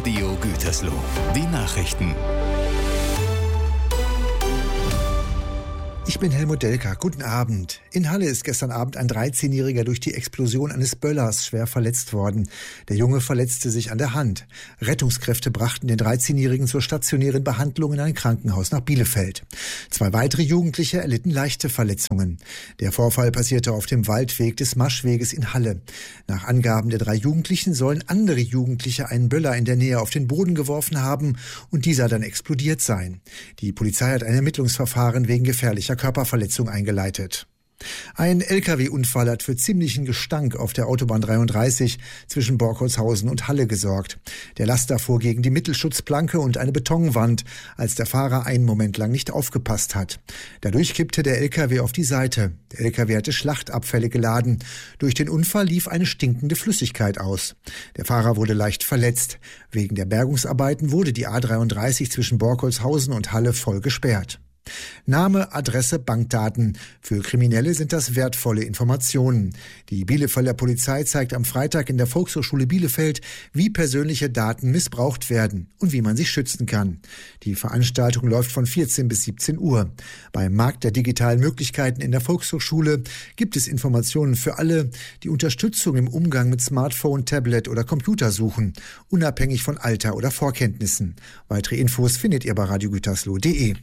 Radio Gütersloh. Die Nachrichten. Ich bin Helmut Delker. Guten Abend. In Halle ist gestern Abend ein 13-Jähriger durch die Explosion eines Böllers schwer verletzt worden. Der Junge verletzte sich an der Hand. Rettungskräfte brachten den 13-Jährigen zur stationären Behandlung in ein Krankenhaus nach Bielefeld. 2 weitere Jugendliche erlitten leichte Verletzungen. Der Vorfall passierte auf dem Waldweg des Maschweges in Halle. Nach Angaben der 3 Jugendlichen sollen andere Jugendliche einen Böller in der Nähe auf den Boden geworfen haben und dieser dann explodiert sein. Die Polizei hat ein Ermittlungsverfahren wegen gefährlicher Körperverletzung eingeleitet. Ein Lkw-Unfall hat für ziemlichen Gestank auf der Autobahn 33 zwischen Borkholzhausen und Halle gesorgt. Der Laster fuhr gegen die Mittelschutzplanke und eine Betonwand, als der Fahrer einen Moment lang nicht aufgepasst hat. Dadurch kippte der Lkw auf die Seite. Der Lkw hatte Schlachtabfälle geladen. Durch den Unfall lief eine stinkende Flüssigkeit aus. Der Fahrer wurde leicht verletzt. Wegen der Bergungsarbeiten wurde die A33 zwischen Borkholzhausen und Halle voll gesperrt. Name, Adresse, Bankdaten. Für Kriminelle sind das wertvolle Informationen. Die Bielefelder Polizei zeigt am Freitag in der Volkshochschule Bielefeld, wie persönliche Daten missbraucht werden und wie man sich schützen kann. Die Veranstaltung läuft von 14 bis 17 Uhr. Beim Markt der digitalen Möglichkeiten in der Volkshochschule gibt es Informationen für alle, die Unterstützung im Umgang mit Smartphone, Tablet oder Computer suchen, unabhängig von Alter oder Vorkenntnissen. Weitere Infos findet ihr bei radiogütersloh.de.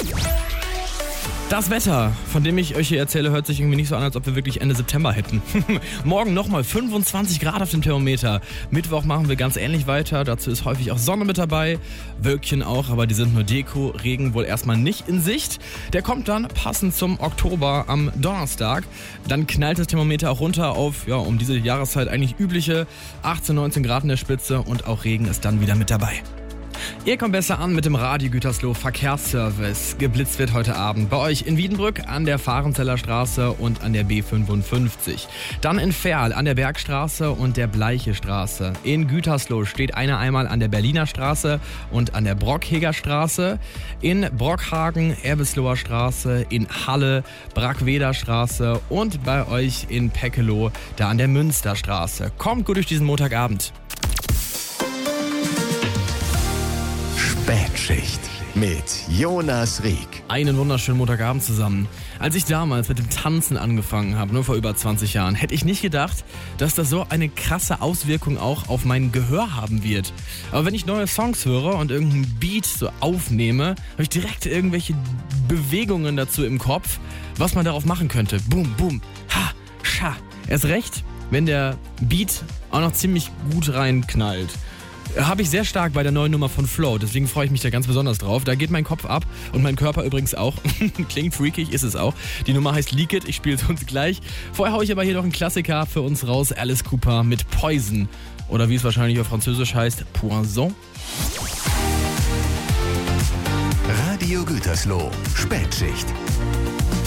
Das Wetter, von dem ich euch hier erzähle, hört sich irgendwie nicht so an, als ob wir wirklich Ende September hätten. Morgen nochmal 25 Grad auf dem Thermometer. Mittwoch machen wir ganz ähnlich weiter. Dazu ist häufig auch Sonne mit dabei. Wölkchen auch, aber die sind nur Deko. Regen wohl erstmal nicht in Sicht. Der kommt dann passend zum Oktober am Donnerstag. Dann knallt das Thermometer auch runter auf, um diese Jahreszeit eigentlich übliche 18, 19 Grad in der Spitze. Und auch Regen ist dann wieder mit dabei. Ihr kommt besser an mit dem Radio Gütersloh Verkehrsservice. Geblitzt wird heute Abend bei euch in Wiedenbrück an der Fahrenzeller Straße und an der B55. Dann in Verl an der Bergstraße und der Bleiche Straße. In Gütersloh steht einer einmal an der Berliner Straße und an der Brockheger Straße. In Brockhagen, Erbesloher Straße, in Halle, Brackweder Straße und bei euch in Peckeloh, da an der Münsterstraße. Kommt gut durch diesen Montagabend. Spätschicht mit Jonas Rieck. Einen wunderschönen Montagabend zusammen. Als ich damals mit dem Tanzen angefangen habe, nur vor über 20 Jahren, hätte ich nicht gedacht, dass das so eine krasse Auswirkung auch auf mein Gehör haben wird. Aber wenn ich neue Songs höre und irgendeinen Beat so aufnehme, habe ich direkt irgendwelche Bewegungen dazu im Kopf, was man darauf machen könnte. Boom, boom, ha, scha. Erst recht, wenn der Beat auch noch ziemlich gut reinknallt. Habe ich sehr stark bei der neuen Nummer von Flow, deswegen freue ich mich da ganz besonders drauf. Da geht mein Kopf ab und mein Körper übrigens auch. Klingt freakig, ist es auch. Die Nummer heißt Leak It, ich spiele es uns gleich. Vorher haue ich aber hier noch einen Klassiker für uns raus, Alice Cooper mit Poison. Oder wie es wahrscheinlich auf Französisch heißt, Poison. Radio Gütersloh, Spätschicht.